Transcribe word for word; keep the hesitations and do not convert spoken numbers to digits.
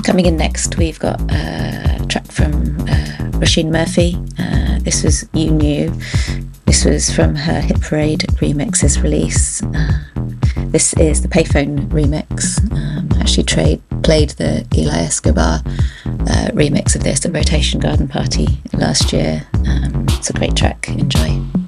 Coming in next, we've got a track from uh, Roisin Murphy. Uh, this was You Knew. This was from her Hit Parade Remixes release. Uh, this is the Payphone remix. Um, I actually trade, played the Eli Escobar uh, remix of this at Rotation Garden Party last year. Um, it's a great track. Enjoy.